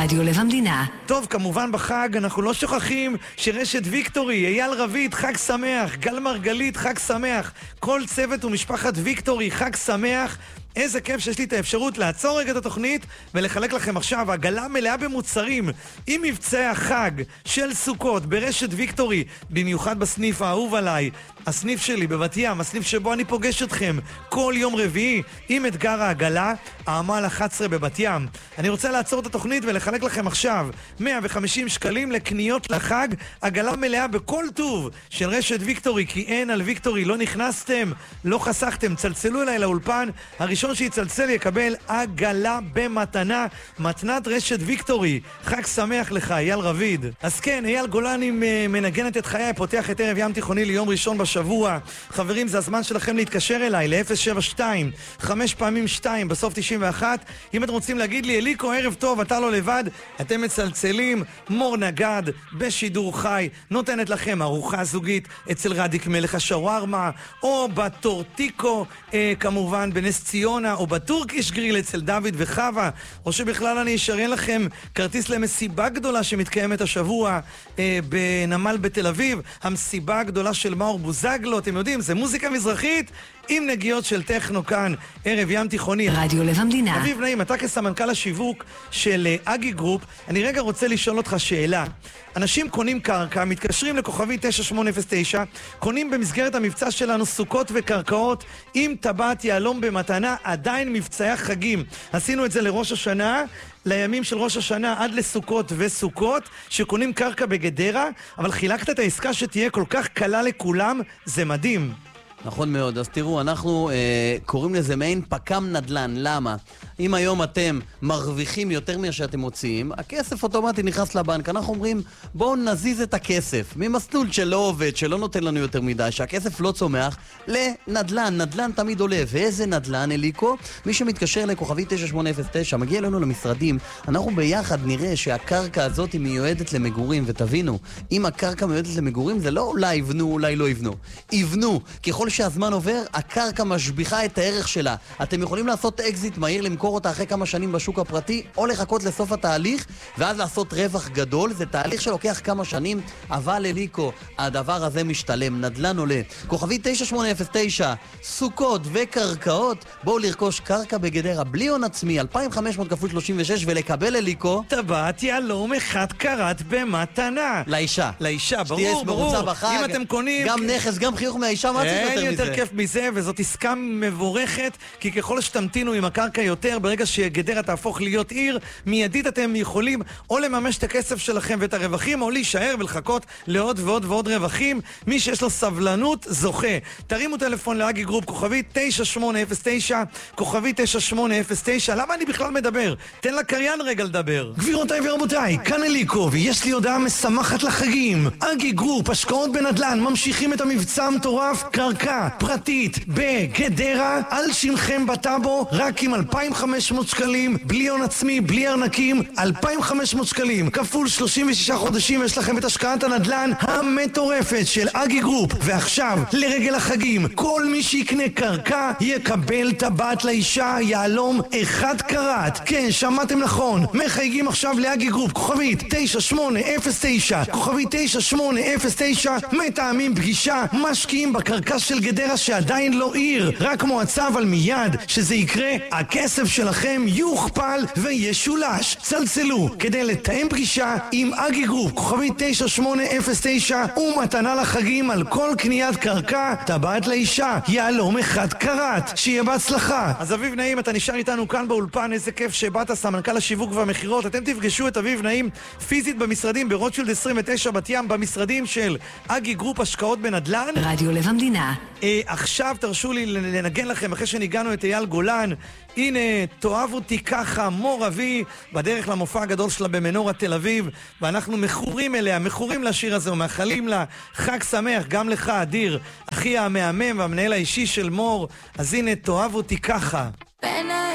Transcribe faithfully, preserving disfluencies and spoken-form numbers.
רדיו לב המדינה. טוב, כמובן בחג אנחנו לא שוכחים שרשת ויקטורי, אייל רביד, חג שמח, גל מרגלית, חג שמח, כל צוות ומשפחת ויקטורי, חג שמח. איזה כיף שיש לי את האפשרות לעצור רגע את התוכנית ולחלק לכם עכשיו עגלה מלאה במוצרים עם מבצעי החג של סוכות ברשת ויקטורי, במיוחד בסניף האהוב עליי, הסניף שלי בבת ים, הסניף שבו אני פוגש אתכם כל יום רביעי עם אתגר העגלה, העמל אחת עשרה בבת ים. אני רוצה לעצור את התוכנית ולחלק לכם עכשיו מאה וחמישים שקלים לקניות לחג, עגלה מלאה בכל טוב של רשת ויקטורי, כי אין על ויקטורי, לא נכנסתם, לא חסכתם, צלצלו אליי לאולפן, הראשון שיצלצל יקבל עגלה במתנה, מתנת רשת ויקטורי. חג שמח לך, אייל רביד. אז כן, אייל גולני מנגנת את חיי, פותח את ערב ים תיכוני ליום ראשון בשבוע. חברים, זה הזמן שלכם להתקשר אליי ל-אפס שבע שתיים חמש פעמים שתיים בסוף תשעים ואחת. אם אתם רוצים להגיד לי, אליקו, ערב טוב, אתה לא לבד, אתם מצלצלים. מור נגד בשידור חי נותנת לכם ארוחה זוגית אצל רדיק מלך השווארמה, או בטורטיקו אה, כמובן בנס ציונה, או בטורקיש גריל אצל דוד וחווה, או שבכלל אני אשרן לכם כרטיס למסיבה גדולה שמתקיימת השבוע אה, בנמל בתל אביב, המסיבה הגדולה של מאור בוזגלו. אתם יודעים, זה מוזיקה מזרחית עם נגיעות של טכנו כאן, ערב ים תיכוני. רדיו לב המדינה. אביב נעים, אתה כסמנכ"ל השיווק של אגי גרופ, אני רגע רוצה לשאול אותך שאלה. אנשים קונים קרקע, מתקשרים לכוכבי תשע שמונה אפס תשע, קונים במסגרת המבצע שלנו סוכות וקרקעות עם טבעת יהלום במתנה, עדיין מבצעי החגים. עשינו את זה לראש השנה, לימים של ראש השנה עד לסוכות וסוכות, שקונים קרקע בגדרה, אבל חילקת את העסקה שתהיה כל כך קלה לכולם, זה מדהים. נכון מאוד, אז תראו, אנחנו אה, קוראים לזה מעין פקם נדלן. למה? אם היום אתם מרוויחים יותר ממה שאתם מוציאים, הכסף אוטומטי נכנס לבנק. אנחנו אומרים, בואו נזיז את הכסף ממסלול שלא עובד, שלא נותן לנו יותר מדי, שהכסף לא צומח, לנדלן. נדלן תמיד עולה. ואיזה נדלן, אליקו? מי שמתקשר לכוכבי תשע שמונה אפס תשע, מגיע לנו למשרדים, אנחנו ביחד נראה שהקרקע הזאת היא מיועדת למגורים, ותבינו, אם הקרקע מיועדת למגורים, זה לא אולי יבנו, אולי לא יבנו. יבנו. ככל שהזמן עובר, הקרקע משביחה את הערך שלה. אתם יכולים לעשות אקזיט מהיר, למכור אותה אחרי כמה שנים בשוק הפרטי, או לחכות לסוף התהליך, ואז לעשות רווח גדול. זה תהליך שלוקח כמה שנים, אבל אליקו, הדבר הזה משתלם, נדלן עולה. כוכבי תשע שמונה אפס תשע, סוכות וקרקעות, בואו לרכוש קרקע בגדרה, בלי הון עצמי, אלפיים וחמש מאות כפול שלושים ושש, ולקבל אליקו טבעת יהלום אחד קרת במתנה. לאישה. לאישה, ברור, ברור. בחג, אם אתם קונים... גם נכס, גם חיוך מהאישה, מה צריך יותר מזה? יותר כיף מזה, וזאת עסקה מבורכת, כי ככל שתמתינו עם הקרקע יותר, ברגע שגדרה תהפוך להיות עיר, מיידית אתם יכולים או לממש את הכסף שלכם ואת הרווחים, או להישאר ולחכות לעוד ועוד ועוד רווחים. מי שיש לו סבלנות, זוכה. תרימו טלפון לאגי גרופ, כוכבי תשע שמונה אפס תשע, כוכבי תשע שמונה אפס תשע. למה אני בכלל מדבר? תן לקריין רגע לדבר. גבירותיי ורבותיי, כאן אליקו, ויש לי הודעה משמחת לחגים. אגי גרופ, השקעות בנדלן, ממשיכים את המבצע המטורף, קרקע פרטית בגדרה על שמכם בטאבו, רק עם אלפיים וחמש מאות שקלים, בלי הון עצמי, בלי ארנקים. אלפיים וחמש מאות שקלים כפול שלושים ושישה חודשים, יש לכם את השקעת הנדלן המטורפת של אגי גרופ. ועכשיו, לרגל החגים, כל מי שיקנה קרקע יקבל טבעת לאישה יהלום אחד קרת. כן, שמעתם נכון, מחייגים עכשיו לאגי גרופ, כוכבית תשע שמונה אפס תשע, כוכבית תשע שמונה אפס תשע, מתאמים פגישה, משקיעים בקרקע של גדרה שעדיין לא עיר, רק מועצה, אבל מיד שזה יקרה, הכסף שלכם יוכפל וישולש. צלצלו כדי לתאם פגישה עם אגי גרופ, כוכבית תשע שמונה אפס תשע, ומתנה לחגים על כל קניית קרקע, טבעת לאישה יהלום אחד קרת. שיהיה בהצלחה. אז אביב נעים, אתה נשאר איתנו כאן באולפן, איזה כיף שבאת, סמנכ"ל השיווק והמחירות. אתם תפגשו את אביב נעים פיזית במשרדים ברוטשילד עשרים ותשע בת ים, במשרדים של אגי גרופ השקעות בנדלן. רדיו לב המדינה. אה, עכשיו תרשו לי לנגן לכם, אחרי שניגענו את אייל גולן, הנה, תאהב אותי ככה, מור אבי, בדרך למופע הגדול שלה במנורה תל אביב, ואנחנו מכורים אליה, מכורים לשיר הזה ומאחלים לה חג שמח, גם לך אדיר, אחי המהמם והמנהל האישי של מור. אז הנה, תאהב אותי ככה. בין